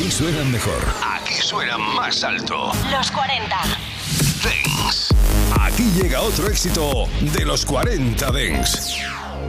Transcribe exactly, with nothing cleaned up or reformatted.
Aquí suenan mejor. Aquí suenan más alto. Los cuarenta. Dance. Aquí llega otro éxito de los cuarenta Dance.